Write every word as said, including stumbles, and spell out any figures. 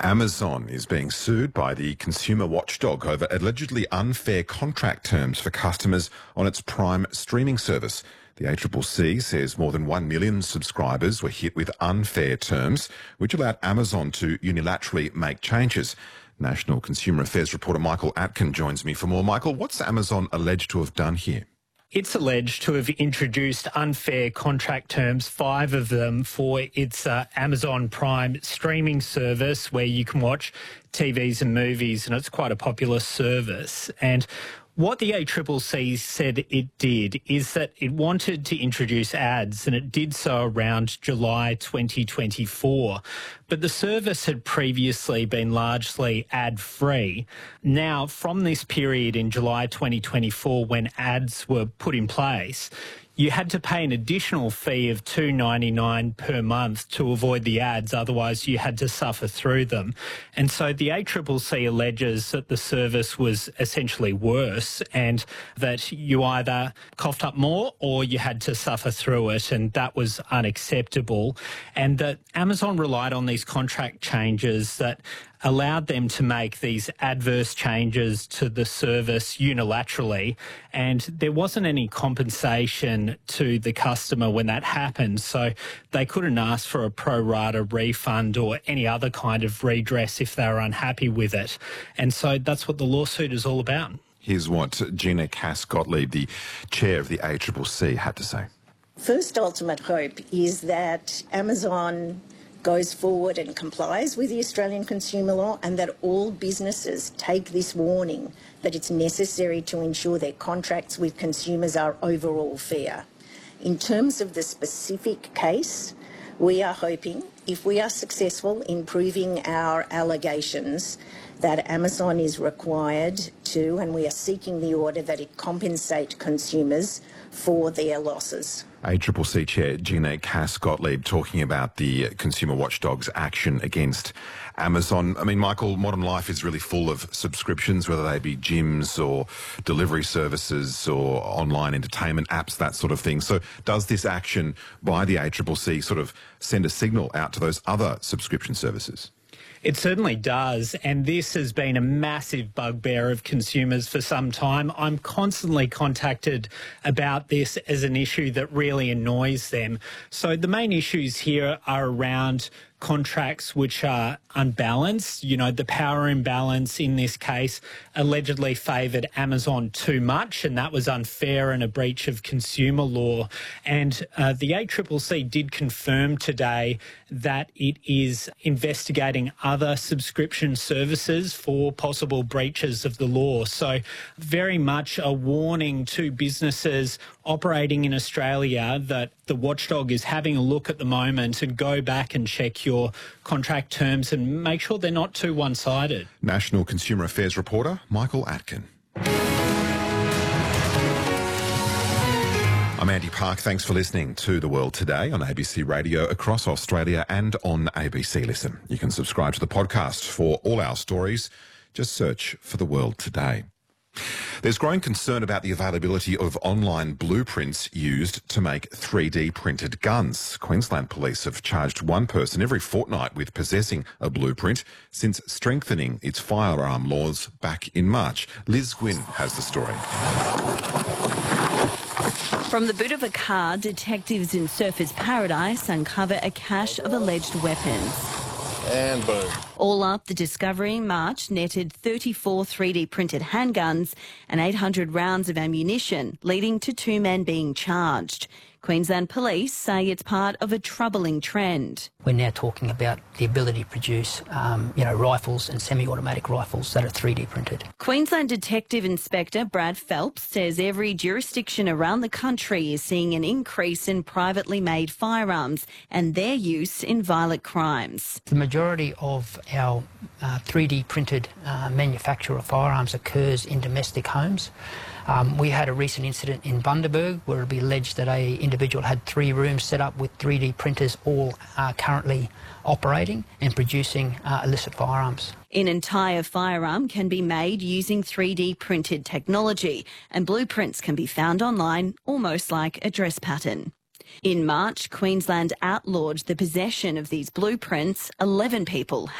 Amazon is being sued by the consumer watchdog over allegedly unfair contract terms for customers on its Prime streaming service. The A C C C says more than one million subscribers were hit with unfair terms, which allowed Amazon to unilaterally make changes. National Consumer Affairs reporter Michael Atkin joins me for more. Michael, what's Amazon alleged to have done here? It's alleged to have introduced unfair contract terms, five of them, for its uh, Amazon Prime streaming service where you can watch T Vs and movies, and it's quite a popular service. And what the A C C C said it did is that it wanted to introduce ads, and it did so around July twenty twenty-four. But the service had previously been largely ad-free. Now, from this period in July twenty twenty-four, when ads were put in place, you had to pay an additional fee of two dollars ninety-nine per month to avoid the ads, otherwise you had to suffer through them. And so the A C C C alleges that the service was essentially worse and that you either coughed up more or you had to suffer through it, and that was unacceptable. And that Amazon relied on these contract changes that allowed them to make these adverse changes to the service unilaterally, and there wasn't any compensation to the customer when that happened, so they couldn't ask for a pro rata refund or any other kind of redress if they were unhappy with it. And so that's what the lawsuit is all about. Here's what Gina Cass-Gottlieb, the chair of the A C C C, had to say. First ultimate hope is that Amazon goes forward and complies with the Australian consumer law, and that all businesses take this warning that it's necessary to ensure their contracts with consumers are overall fair. In terms of the specific case, we are hoping, if we are successful in proving our allegations, that Amazon is required to, and we are seeking the order, that it compensate consumers for their losses. A C C C Chair Gina Cass-Gottlieb talking about the consumer watchdog's action against Amazon. I mean, Michael, modern life is really full of subscriptions, whether they be gyms or delivery services or online entertainment apps, that sort of thing. So does this action by the A C C C sort of send a signal out to those other subscription services? It certainly does, and this has been a massive bugbear of consumers for some time. I'm constantly contacted about this as an issue that really annoys them. So the main issues here are around contracts which are unbalanced. You know, the power imbalance in this case allegedly favoured Amazon too much, and that was unfair and a breach of consumer law. And uh, the A C C C did confirm today that it is investigating other subscription services for possible breaches of the law. So very much a warning to businesses operating in Australia that the watchdog is having a look at the moment, and go back and check your contract terms and make sure they're not too one-sided. National Consumer Affairs reporter Michael Atkin. I'm Andy Park. Thanks for listening to The World Today on A B C Radio across Australia and on A B C Listen. You can subscribe to the podcast for all our stories. Just search for The World Today. There's growing concern about the availability of online blueprints used to make three D printed guns. Queensland Police have charged one person every fortnight with possessing a blueprint since strengthening its firearm laws back in March. Liz Gwynn has the story. From the boot of a car, detectives in Surfers Paradise uncover a cache of alleged weapons. And boom. All up, the discovery in March netted thirty-four three D printed handguns and eight hundred rounds of ammunition, leading to two men being charged. Queensland Police say it's part of a troubling trend. We're now talking about the ability to produce, um, you know, rifles and semi-automatic rifles that are three D printed. Queensland Detective Inspector Brad Phelps says every jurisdiction around the country is seeing an increase in privately made firearms and their use in violent crimes. The majority of our uh, three D printed uh, manufacture of firearms occurs in domestic homes. Um, we had a recent incident in Bundaberg where it be alleged that a individual had three rooms set up with three D printers all uh, currently operating and producing uh, illicit firearms. An entire firearm can be made using three D printed technology, and blueprints can be found online, almost like a dress pattern. In March, Queensland outlawed the possession of these blueprints. eleven people